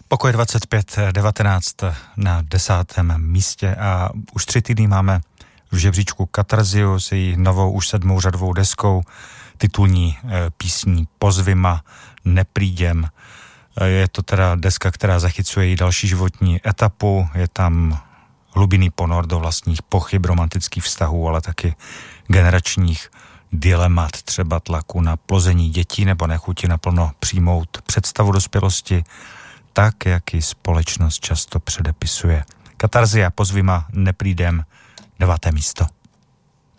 Pokoj 2519 na 10. místě a už 3 týdny máme v žebříčku Katarziu s její novou už 7. řadovou deskou, titulní písní Pozvi ma, neprídem. Je to teda deska, která zachycuje její další životní etapu, je tam hlubinný ponor do vlastních pochyb, romantických vztahů, ale taky generačních dilemat, třeba tlaku na plození dětí nebo nechuti naplno přijmout představu dospělosti, tak, jak ji společnost často předepisuje. Katarzia, Pozvi ma, neprídem, 9. místo.